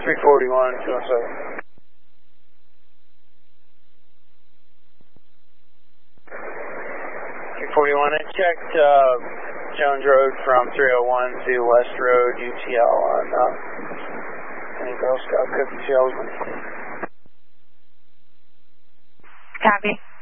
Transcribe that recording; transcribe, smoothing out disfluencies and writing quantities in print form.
341, 207. I checked Jones Road from 301 to West Road, UTL on any Girl Scout cookie sales. Copy.